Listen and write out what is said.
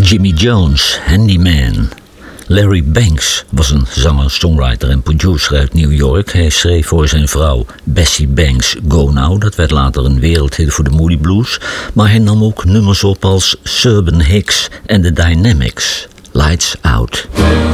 Jimmy Jones, Handyman. Larry Banks was een zanger, songwriter en producer uit New York. Hij schreef voor zijn vrouw Bessie Banks Go Now. Dat werd later een wereldhit voor de Moody Blues. Maar hij nam ook nummers op als Serban Hicks en The Dynamics. Lights Out.